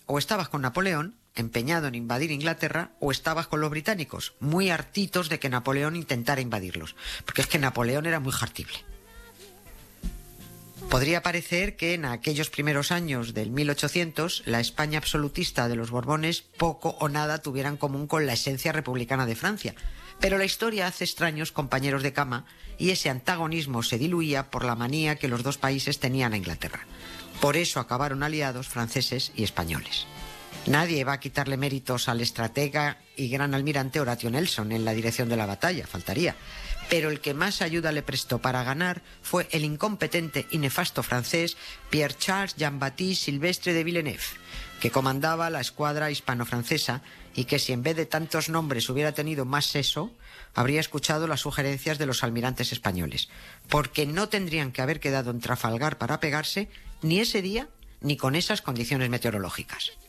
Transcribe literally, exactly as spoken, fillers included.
o estabas con Napoleón, empeñado en invadir Inglaterra, o estabas con los británicos, muy hartitos de que Napoleón intentara invadirlos, porque es que Napoleón era muy jartible. Podría parecer que en aquellos primeros años del mil ochocientos la España absolutista de los Borbones poco o nada tuviera en común con la esencia republicana de Francia, pero la historia hace extraños compañeros de cama y ese antagonismo se diluía por la manía que los dos países tenían a Inglaterra. Por eso acabaron aliados franceses y españoles. Nadie va a quitarle méritos al estratega y gran almirante Horatio Nelson en la dirección de la batalla, faltaría. Pero el que más ayuda le prestó para ganar fue el incompetente y nefasto francés Pierre-Charles Jean-Baptiste Silvestre de Villeneuve, que comandaba la escuadra hispano-francesa y que si en vez de tantos nombres hubiera tenido más seso, habría escuchado las sugerencias de los almirantes españoles, porque no tendrían que haber quedado en Trafalgar para pegarse ni ese día ni con esas condiciones meteorológicas.